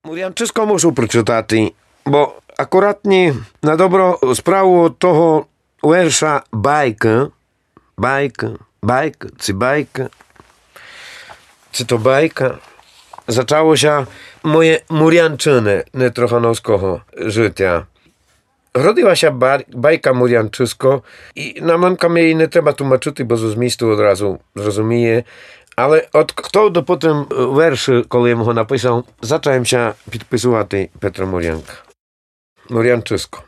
Мур'янчисько мушу прочитати, бо акуратні на добро справу того верша байка, czy to bajka, zaczęło się moje murjanczyny netrochanovskого życia. Rodziła się bajka murjanczysko i na mankam jej nie trzeba tłumaczyć, bo z mistu od razu zrozumie. Ale od kto do potem werszy, коли я його написав, zacząłem się підписувати Петра Мур'янка. Murjanczysko.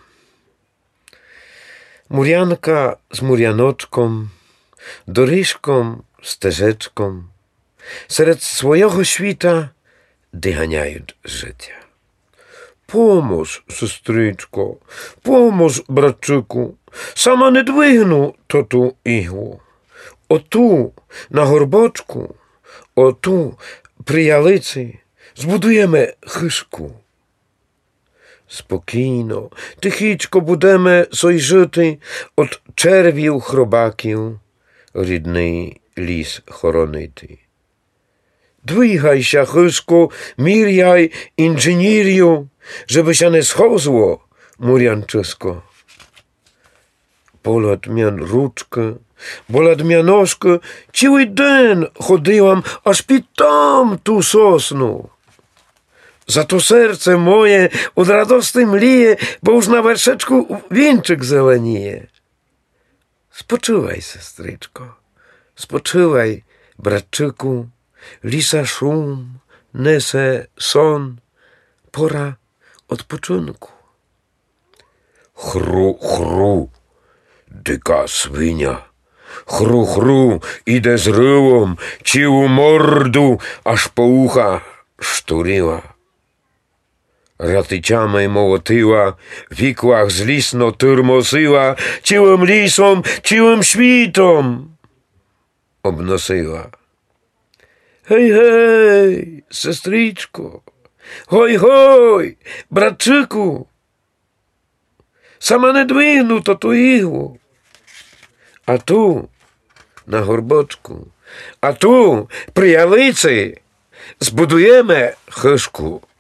Mur'янка z mur'яночком, доріжком, стежечком, серед свого світа доганяють життя. Помож, сестричко, помож, братчику, сама не двигну ту іглу. Оту на горбочку, оту при ялиці збудуємо хишку. Спокійно, тихічко будемо сой жити от червів хробаків, рідний ліс хоронити. Двигайся, хишку, міряй інженір'ю, żeby się nie schozło, murjanczysko. Polad mian ruczkę, bolad mianoszkę, ciły den chodziłam, aż pitam tu sosnu. Za to serce moje od radości mlije, bo już na werszeczku wieńczyk zelenieje. Spoczywaj, sestryczko, spoczywaj, bratczyku, lisa szum, nese son, pora odpoczynku. Chru, chru, dyka swinia. Chru, chru, idę z ryłą, ciłu mordu, aż po ucha szturiła. Ratyciamej mołotyła, w ikłach zlisno tyrmosiła, ciłym lisom, ciłym świtom obnosiła. Hej, hej, sestriczko, hoj, hoj, bratczyku, sama nie dwignu to tu igłu. A tu, na горбочку, a tu, pri ялиці, збудуємо хишку.